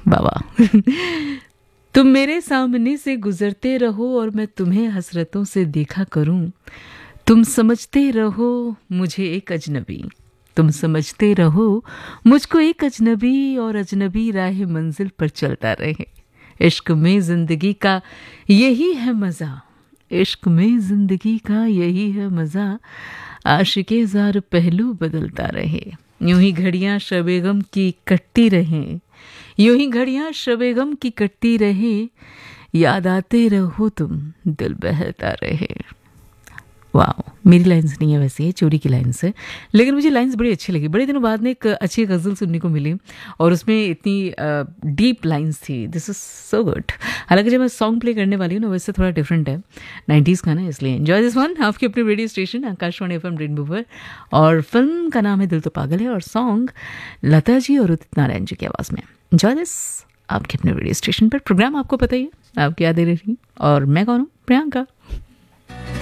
बाबा तुम मेरे सामने से गुजरते रहो और मैं तुम्हें हसरतों से देखा करूं। तुम समझते रहो मुझे एक अजनबी, तुम समझते रहो मुझको एक अजनबी, और अजनबी राह मंजिल पर चलता रहे। इश्क में जिंदगी का यही है मज़ा, इश्क में जिंदगी का यही है मज़ा, आशिके ज़ार पहलू बदलता रहे। यूं ही घड़ियां शबे गम की कटती रहें, यूं ही घड़ियां शबे गम की कटती रहे, याद आते रहो तुम दिल बहलता रहे। वाह, मेरी लाइन्स नहीं है वैसे, ये चोरी की लाइन्स है, लेकिन मुझे लाइन्स बड़ी अच्छी लगी। बड़े दिनों बाद में एक अच्छी गज़ल सुनने को मिली और उसमें इतनी डीप लाइन्स थी। This is so good. हालांकि जब मैं सॉन्ग प्ले करने वाली हूँ ना, वैसे थोड़ा डिफरेंट है, 90s का ना, इसलिए एंजॉय दिस वन आपके अपने radio station Akashvani FM rainbow पर। और फिल्म का नाम है दिल तो पागल है, और सॉन्ग लता जी और उदित नारायण जी की आवाज़ में। एंजॉय दिस आपके अपने रेडियो स्टेशन पर। प्रोग्राम आपको पता ही है, आपकी यादें रही, और मैं कौन हूँ? प्रियंका।